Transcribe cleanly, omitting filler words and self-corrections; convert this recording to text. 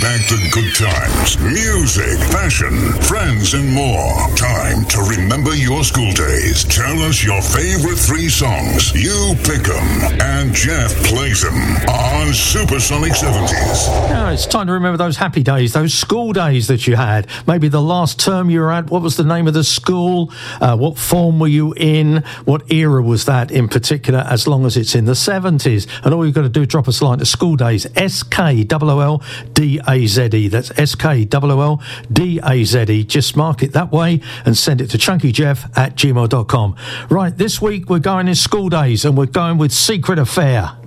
back the good times, music, fashion, friends, and more. Time to remember your school days. Tell us your favorite 3 songs. You pick them, and Jeff plays them on Supersonic 70s. Now it's time to remember those happy days, those school days that you had. Maybe the last term you were at. What was the name of the school? What form were you in? What era was that in particular, as long as it's in the 70s? And all you've got to do is drop us a line to School Days, SKOOLDAZE. That's SKOOLDAZE. Just mark it that way and send it to chunkyjeff@gmail.com. Right, this week we're going in School Days and we're going with Secret Affair.